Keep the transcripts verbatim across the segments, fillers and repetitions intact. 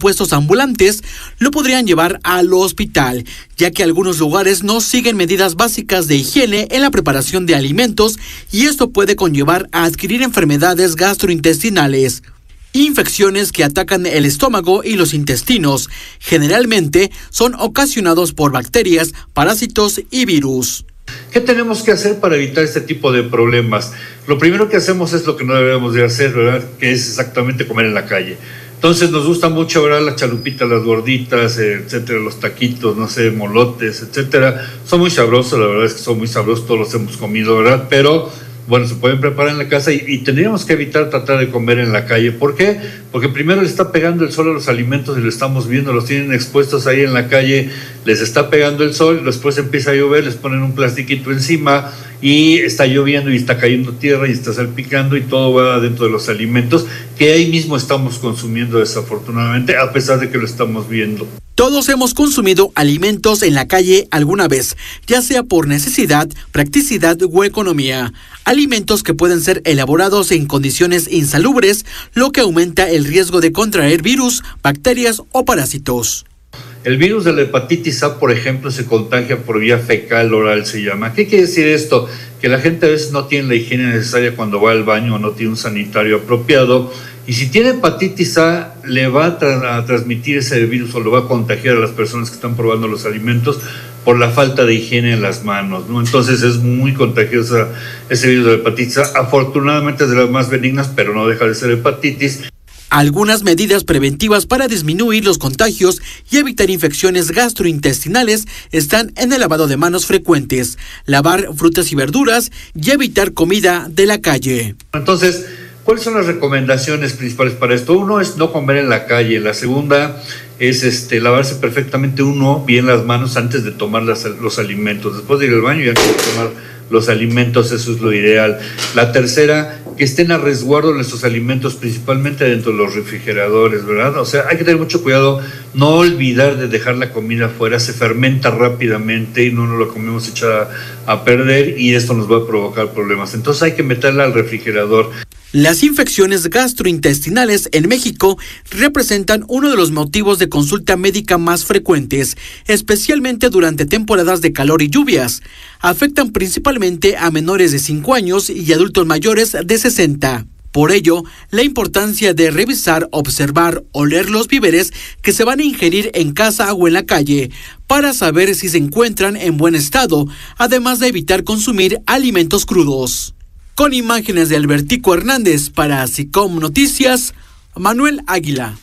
puestos ambulantes lo podrían llevar al hospital, ya que algunos lugares no siguen medidas básicas de higiene en la preparación de alimentos y esto puede conllevar a adquirir enfermedades gastrointestinales. Infecciones que atacan el estómago y los intestinos. Generalmente son ocasionados por bacterias, parásitos y virus. ¿Qué tenemos que hacer para evitar este tipo de problemas? Lo primero que hacemos es lo que no debemos de hacer, ¿verdad? Que es exactamente comer en la calle. Entonces nos gusta mucho, ¿verdad? Las chalupitas, las gorditas, etcétera, los taquitos, no sé, molotes, etcétera. Son muy sabrosos, la verdad es que son muy sabrosos, todos los hemos comido, ¿verdad? Pero bueno, se pueden preparar en la casa y, y tendríamos que evitar tratar de comer en la calle. ¿Por qué? Porque primero le está pegando el sol a los alimentos y lo estamos viendo, los tienen expuestos ahí en la calle, les está pegando el sol, después empieza a llover, les ponen un plastiquito encima y está lloviendo y está cayendo tierra y está salpicando y todo va dentro de los alimentos que ahí mismo estamos consumiendo desafortunadamente, a pesar de que lo estamos viendo. Todos hemos consumido alimentos en la calle alguna vez, ya sea por necesidad, practicidad o economía. Alimentos que pueden ser elaborados en condiciones insalubres, lo que aumenta el riesgo de contraer virus, bacterias o parásitos. El virus de la hepatitis A, por ejemplo, se contagia por vía fecal oral, se llama. ¿Qué quiere decir esto? Que la gente a veces no tiene la higiene necesaria cuando va al baño o no tiene un sanitario apropiado. Y si tiene hepatitis A, le va a, tra- a transmitir ese virus o lo va a contagiar a las personas que están probando los alimentos por la falta de higiene en las manos, ¿no? Entonces es muy contagiosa ese virus de la hepatitis A. Afortunadamente es de las más benignas, pero no deja de ser hepatitis. Algunas medidas preventivas para disminuir los contagios y evitar infecciones gastrointestinales están en el lavado de manos frecuentes, lavar frutas y verduras y evitar comida de la calle. Entonces, ¿cuáles son las recomendaciones principales para esto? Uno es no comer en la calle. La segunda es este, lavarse perfectamente uno bien las manos antes de tomar las, los alimentos. Después de ir al baño y antes de tomar los alimentos, eso es lo ideal. La tercera, que estén a resguardo nuestros alimentos, principalmente dentro de los refrigeradores, ¿verdad? O sea, hay que tener mucho cuidado, no olvidar de dejar la comida afuera, se fermenta rápidamente y no nos lo comemos echada a perder y esto nos va a provocar problemas. Entonces hay que meterla al refrigerador. Las infecciones gastrointestinales en México representan uno de los motivos de consulta médica más frecuentes, especialmente durante temporadas de calor y lluvias. Afectan principalmente a menores de cinco años y adultos mayores de sesenta. Por ello, la importancia de revisar, observar, oler los víveres que se van a ingerir en casa o en la calle para saber si se encuentran en buen estado, además de evitar consumir alimentos crudos. Con imágenes de Albertico Hernández para SICOM Noticias, Manuel Águila.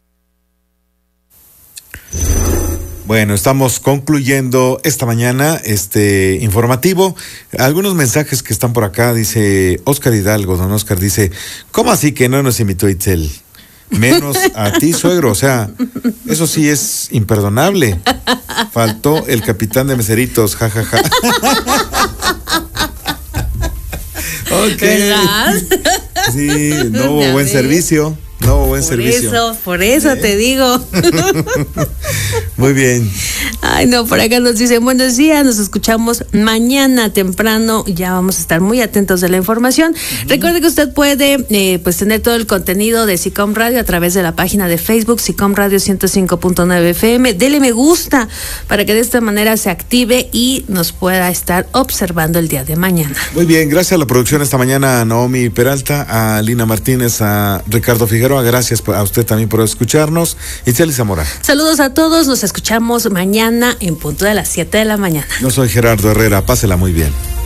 Bueno, estamos concluyendo esta mañana este informativo. Algunos mensajes que están por acá, dice Óscar Hidalgo, don Óscar dice, ¿cómo así que no nos invitó Itzel? Menos a ti, suegro, o sea, eso sí es imperdonable. Faltó el capitán de meseritos, jajaja. Ja, ja. Ok. ¿Verdad? Sí, no hubo buen servicio. No hubo buen por servicio. Eso, por eso ¿Eh? te digo. Muy bien. Ay, no, por acá nos dicen buenos días, nos escuchamos mañana temprano, ya vamos a estar muy atentos de la información. Uh-huh. Recuerde que usted puede eh, pues tener todo el contenido de SICOM Radio a través de la página de Facebook, SICOM Radio ciento cinco punto nueve F M. Dele me gusta para que de esta manera se active y nos pueda estar observando el día de mañana. Muy bien, gracias a la producción esta mañana, a Naomi Peralta, a Lina Martínez, a Ricardo Figueroa, gracias a usted también por escucharnos. Itzel Zamora. Saludos a todos, nos escuchamos mañana en punto de las siete de la mañana. Yo soy Gerardo Herrera, pásela muy bien.